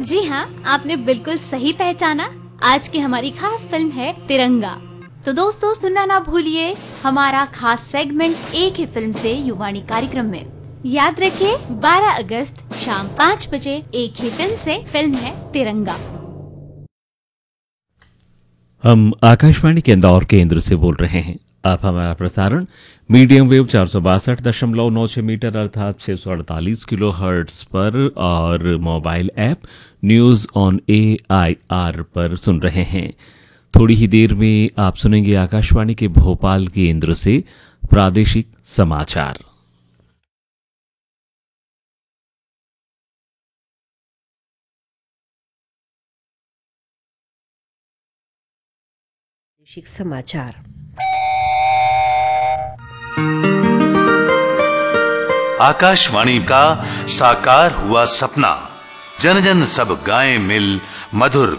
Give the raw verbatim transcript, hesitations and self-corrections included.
जी हाँ, आपने बिल्कुल सही पहचाना। आज की हमारी खास फिल्म है तिरंगा। तो दोस्तों सुनना ना भूलिए हमारा खास सेगमेंट एक ही फिल्म से युवाणी कार्यक्रम में। याद रखिए बारह अगस्त शाम पाँच बजे एक ही फिल्म से फिल्म है तिरंगा। हम आकाशवाणी के इंदौर केंद्र से बोल रहे हैं। आप हमारा प्रसारण मीडियम वेव चार सौ बासठ दशमलव नौ छह मीटर अर्थात छह सौ अड़तालीस किलो हर्ट्स पर और mobile app news on A I R पर सुन रहे हैं। थोड़ी ही देर में आप सुनेंगे आकाशवाणी के भोपाल केंद्र से प्रादेशिक समाचार। प्रादेशिक समाचार। आकाशवाणी का साकार हुआ सपना, जन जन सब गाएं मिल मधुर